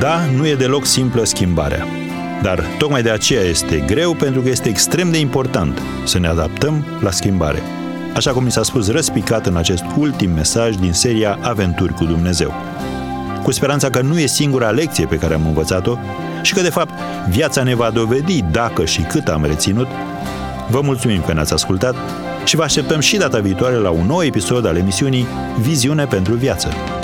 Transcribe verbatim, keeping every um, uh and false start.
Da, nu e deloc simplă schimbarea. Dar tocmai de aceea este greu, pentru că este extrem de important să ne adaptăm la schimbare. Așa cum mi s-a spus răspicat în acest ultim mesaj din seria Aventuri cu Dumnezeu. Cu speranța că nu e singura lecție pe care am învățat-o și că, de fapt, viața ne va dovedi dacă și cât am reținut, vă mulțumim că ne-ați ascultat și vă așteptăm și data viitoare la un nou episod al emisiunii Viziune pentru Viață.